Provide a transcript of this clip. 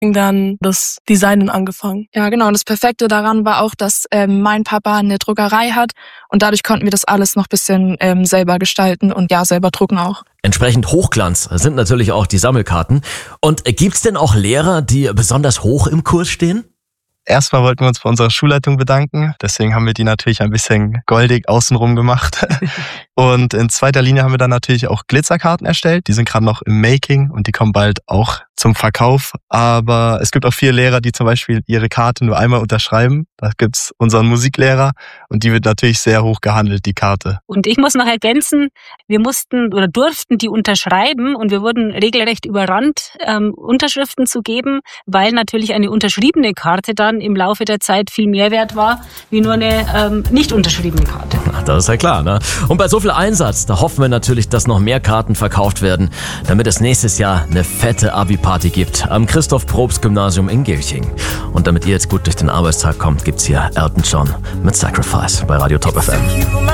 dann das Designen angefangen. Ja, genau. Und das Perfekte daran war auch, dass mein Papa eine Druckerei hat und dadurch konnten wir das alles noch ein bisschen selber gestalten und ja, selber drucken auch. Entsprechend Hochglanz sind natürlich auch die Sammelkarten. Und gibt's denn auch Lehrer, die besonders hoch im Kurs stehen? Erstmal wollten wir uns bei unserer Schulleitung bedanken. Deswegen haben wir die natürlich ein bisschen goldig außenrum gemacht. Und in zweiter Linie haben wir dann natürlich auch Glitzerkarten erstellt. Die sind gerade noch im Making und die kommen bald auch zum Verkauf. Aber es gibt auch viele Lehrer, die zum Beispiel ihre Karte nur einmal unterschreiben. Da gibt's unseren Musiklehrer und die wird natürlich sehr hoch gehandelt, die Karte. Und ich muss noch ergänzen, wir mussten oder durften die unterschreiben und wir wurden regelrecht überrannt, Unterschriften zu geben, weil natürlich eine unterschriebene Karte dann im Laufe der Zeit viel mehr wert war, wie nur eine nicht unterschriebene Karte. Ach, das ist ja klar, ne? Und bei so viel Einsatz, da hoffen wir natürlich, dass noch mehr Karten verkauft werden, damit es nächstes Jahr eine fette Abi-Party gibt am Christoph-Probst-Gymnasium in Gilching. Und damit ihr jetzt gut durch den Arbeitstag kommt, gibt's hier Elton John mit Sacrifice bei Radio Top FM.